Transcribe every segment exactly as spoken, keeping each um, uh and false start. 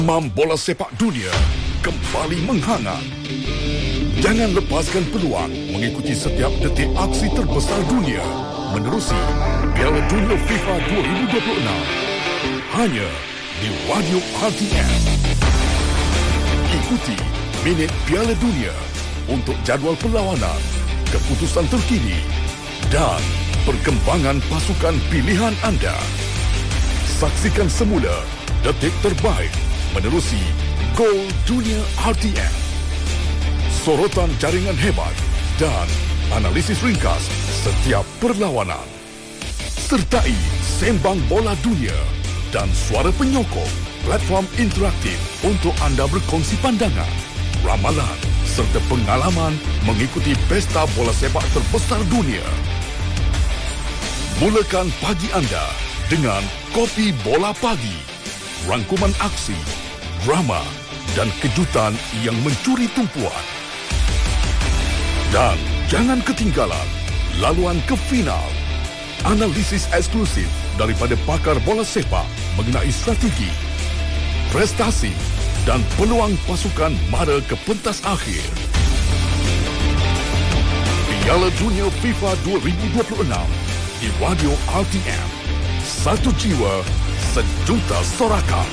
Mam bola sepak dunia kembali menghangat. Jangan lepaskan peluang mengikuti setiap detik aksi terbesar dunia menerusi Piala Dunia FIFA dua ribu dua puluh enam hanya di Radio R T M. Ikuti Minit Piala Dunia untuk jadual perlawanan, keputusan terkini dan perkembangan pasukan pilihan anda. Saksikan semula detik terbaik menerusi Gol Dunia R T M. Sorotan jaringan hebat dan analisis ringkas setiap perlawanan. Sertai Sembang Bola Dunia dan suara penyokong, platform interaktif untuk anda berkongsi pandangan, ramalan serta pengalaman mengikuti pesta bola sepak terbesar dunia. Mulakan pagi anda dengan Kopi Bola Pagi. Rangkuman aksi, drama dan kejutan yang mencuri tumpuan. Dan jangan ketinggalan laluan ke final. Analisis eksklusif daripada pakar bola sepak mengenai strategi, prestasi dan peluang pasukan mara ke pentas akhir. Piala Dunia FIFA dua ribu dua puluh enam di Radio R T M. Satu jiwa, sejuta sorakan.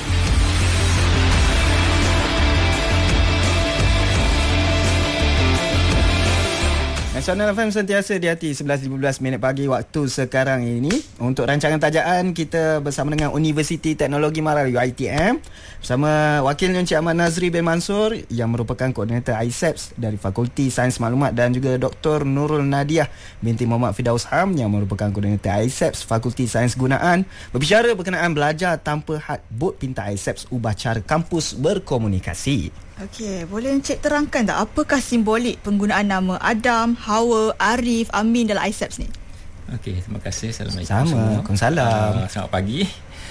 Nasional F M sentiasa di hati. Sebelas lima belas minit pagi waktu sekarang ini. Untuk rancangan tajaan, kita bersama dengan Universiti Teknologi Mara U I T M bersama wakilnya Encik Ahmad Nazri bin Mansur yang merupakan koordinator I S E P S dari Fakulti Sains Maklumat, dan juga Doktor Nurul Nadiah binti Muhammad Firdaus Ham yang merupakan koordinator I S E P S Fakulti Sains Gunaan, berbicara berkenaan belajar tanpa had bot pintar I S E P S, ubah cara kampus berkomunikasi. Okey, boleh Encik terangkan tak apakah simbolik penggunaan nama Adam, Hawa, Arif, Amin dalam I S E P S ni? Okey, terima kasih. Assalamualaikum Sama, semua. Waalaikumsalam. Uh, selamat pagi.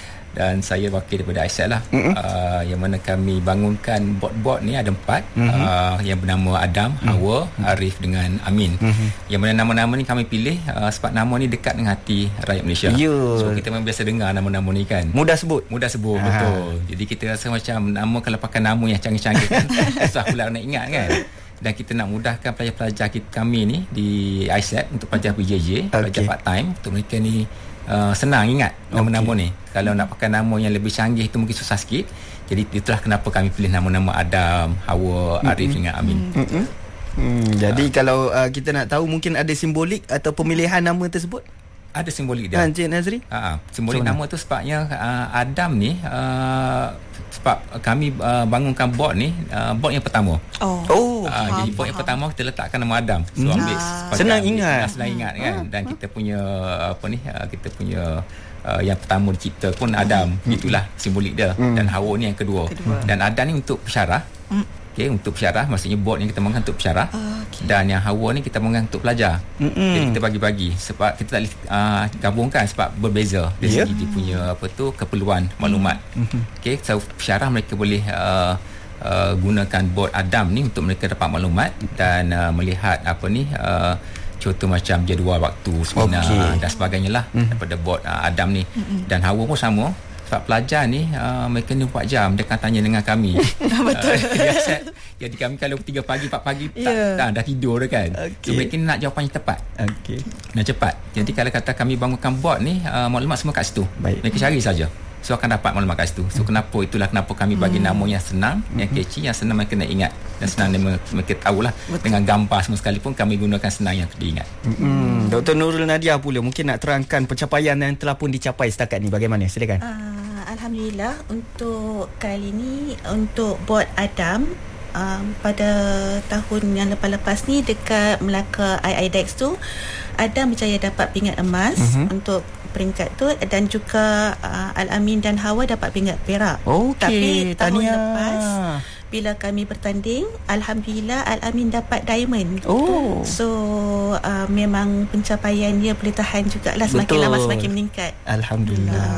Dan saya wakil daripada I S E P S lah. Uh, yang mana kami bangunkan bot-bot ni ada empat. Mm-hmm. Uh, yang bernama Adam, mm-hmm. Hawa, Arif dengan Amin. Mm-hmm. Yang mana nama-nama ni kami pilih uh, sebab nama ni dekat dengan hati rakyat Malaysia. Yeah. So kita memang biasa dengar nama-nama ni kan. Mudah sebut. Mudah sebut, Aha. betul. Jadi kita rasa macam nama kalau pakai nama yang canggih-canggih kan, susah pula nak ingat kan. Dan kita nak mudahkan pelajar-pelajar kita, kami ni di I S E P untuk pelajar P J J, okay. pelajar part time, untuk mereka ni uh, senang ingat nama-nama okay. ni. Kalau nak pakai nama yang lebih canggih itu mungkin susah sikit. Jadi itulah kenapa kami pilih nama-nama Adam, Hawa, Arif mm-hmm. dengan Amin. Mm-hmm. Hmm, jadi uh, kalau uh, kita nak tahu mungkin ada simbolik atau pemilihan nama tersebut? Ada simbolik dia. Encik Nazri? Ha, simbolik so, nama tu sebabnya uh, Adam ni uh, sebab kami uh, bangunkan bot ni uh, bot yang pertama. Oh. Oh. Uh, faham, jadi bot yang pertama kita letakkan nama Adam. So hmm. ambil ah. senang ingat. Senang ingat kan. Dan kita punya apa ni uh, kita punya uh, yang pertama dicipta pun Adam. Hmm. Itulah simbolik dia. Hmm. Dan Hawa ni yang kedua. kedua. Dan Adam ni untuk pensyarah. Hmm. Okay, untuk pensyarah, maksudnya bot yang kita bangunkan untuk pensyarah. Uh, okay. Dan yang Hawa ni kita bangunkan untuk pelajar. Mm-mm. Jadi kita bagi-bagi sebab kita tak boleh uh, gabungkan sebab berbeza dari yeah. segi dia punya apa tu keperluan maklumat. Mm-hmm. Okey, so pensyarah mereka boleh uh, uh, gunakan bot Adam ni untuk mereka dapat maklumat dan uh, melihat apa ni uh, contoh macam jadual waktu seminar okay. dan sebagainya lah mm. daripada bot uh, Adam ni. Mm-mm. Dan Hawa pun sama. Sebab pelajar ni uh, mereka ni empat jam dia akan tanya dengan kami. Betul. Uh, jadi kami kalau tiga pagi empat pagi yeah. tak, dah, dah tidur dah kan. Okay. So mereka ni nak jawapan yang tepat. Okey. Dan cepat. Jadi kalau kata kami bangunkan bot ni uh, maklumat semua kat situ. Baik. Mereka cari saja. So akan dapat maklumat kat situ. So kenapa itulah kenapa kami bagi hmm. nama yang senang, hmm. yang catchy, yang senang mereka nak ingat. Dan senang mereka tahulah. Betul. Dengan gambar semua sekali pun kami gunakan senang yang diingat. Hmm. Doktor Nurul Nadiah pula mungkin nak terangkan pencapaian yang telah pun dicapai setakat ni bagaimana? Silakan. Uh, Alhamdulillah untuk kali ni untuk bot Adam um, pada tahun yang lepas-lepas ni dekat Melaka I I D E X tu Adam berjaya dapat pingat emas uh-huh. untuk peringkat tu, dan juga uh, Al-Amin dan Hawa dapat pingat perak. Okay, tapi tahun tahniah. lepas bila kami bertanding, Alhamdulillah Al-Amin dapat diamond. Oh. So uh, memang pencapaiannya boleh tahan jugalah, semakin Betul. lama semakin meningkat. Alhamdulillah.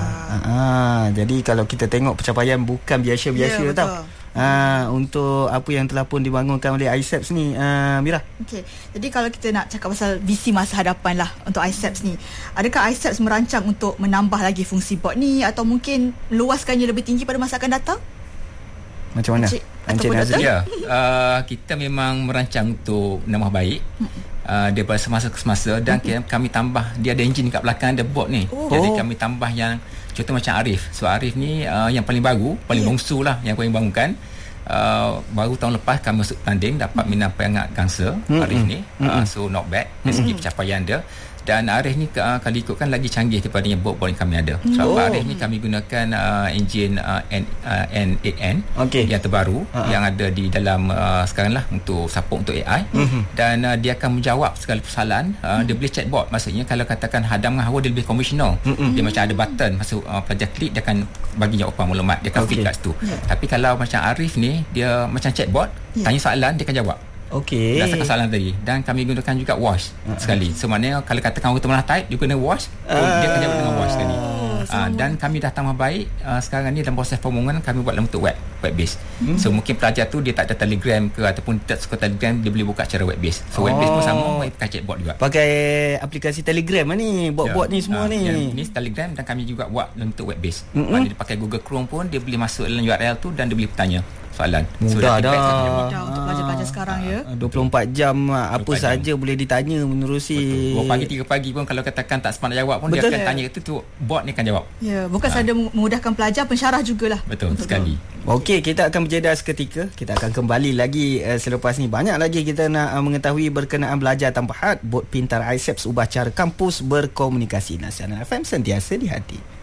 Ah, jadi kalau kita tengok pencapaian bukan biasa-biasa yeah, tau. Ah, untuk apa yang telah pun dibangunkan oleh I S E P S ni, ah, Mira. Okey. Jadi kalau kita nak cakap pasal visi masa hadapan lah untuk I S E P S ni, adakah I S E P S merancang untuk menambah lagi fungsi bot ni atau mungkin meluaskannya lebih tinggi pada masa akan datang? Macam mana? Encik Encik ataupun Nazri. Ya, uh, kita memang merancang untuk nama baik uh, daripada semasa ke semasa dan mm-hmm. kami tambah, dia ada enjin kat belakang, ada board ni. Oh. Jadi kami tambah yang contoh macam Arif. So Arif ni uh, yang paling baru, paling yeah. bongsu lah yang paling bangunkan. Uh, baru tahun lepas kami masuk tanding dapat minang peringkat gangsa mm-hmm. Arif ni. Uh, so not bad dari segi pencapaian dia. Dan Arif ni uh, kalau ikutkan lagi canggih daripada yang board-board yang kami ada. Sebab so, oh. Arif ni kami gunakan uh, enjin uh, N, uh, N eight N okay. yang terbaru uh-huh. yang ada di dalam uh, sekarang lah untuk support untuk A I. Uh-huh. Dan uh, dia akan menjawab segala persoalan. Uh, uh-huh. Dia boleh chatbot. Maksudnya kalau katakan hadam dengan hawa, dia lebih konvensional. Uh-huh. Dia macam ada button. Masa uh, pelajar klik, dia akan bagi jawapan maklumat. Dia akan okay. fit kat situ. Yeah. Tapi kalau macam Arif ni, dia macam chatbot. Yeah. Tanya soalan, dia akan jawab. Okey. Berdasarkan soalan tadi. Dan kami gunakan juga wash uh-huh. sekali. So maknanya kalau katakan orang tu malah type, dia guna wash, uh, dia akan jawab dengan wash sekali. Uh, dan kami dah tambah baik uh, sekarang ni dalam proses pembangunan kami buat dalam bentuk web, web base. Hmm. So mungkin pelajar tu dia tak ada Telegram ke ataupun tak suka Telegram, dia boleh buka secara web base. So oh. web base pun sama, pakai chatbot juga. Pakai aplikasi Telegram lah ni, bot-bot ya. ni semua uh, ni. Ni Telegram dan kami juga buat dalam bentuk web base. Mm-hmm. Dia pakai Google Chrome pun dia boleh masuk dalam U R L tu dan dia boleh bertanya soalan. Mudah so, dah. Mudah untuk pelajar-pelajar sekarang ya. dua puluh empat jam apa saja boleh ditanya menerusi. Dua pagi tiga pagi pun kalau katakan tak sempat nak jawab pun Betul. dia akan tanya itu tu bot ni akan jawab. Ya, bukan ha. sahaja memudahkan pelajar, pensyarah jugalah. Betul, Betul. sekali. Okey, kita akan berjeda seketika. Kita akan kembali lagi uh, selepas ni. Banyak lagi kita nak uh, mengetahui berkenaan belajar tanpa had. Bot pintar I S E P S ubah cara kampus berkomunikasi. Nasional F M sentiasa di hati.